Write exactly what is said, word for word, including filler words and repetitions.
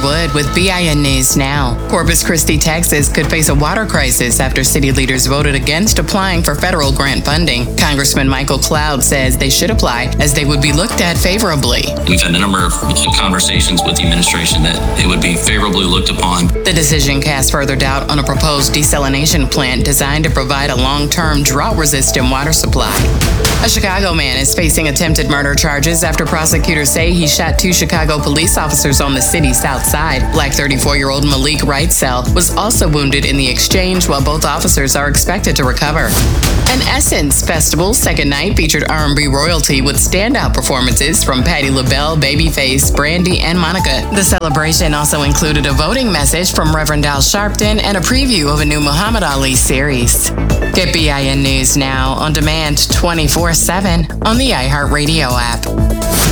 Wood with B I N News Now. Corpus Christi, Texas could face a water crisis after city leaders voted against applying for federal grant funding. Congressman Michael Cloud says they should apply as they would be looked at favorably. We've had a number of conversations with the administration that it would be favorably looked upon. The decision casts further doubt on a proposed desalination plant designed to provide a long-term drought-resistant water supply. A Chicago man is facing attempted murder charges after prosecutors say he shot two Chicago police officers on the city's south side. Black thirty-four-year-old Malik Wrightsell was also wounded in the exchange, while both officers are expected to recover. An Essence Festival's second night featured R and B royalty with standout performances from Patti LaBelle, Babyface, Brandy, and Monica. The celebration also included a voting message from Reverend Al Sharpton and a preview of a new Muhammad Ali series. Get B I N News Now on demand twenty-four seven on the iHeartRadio app.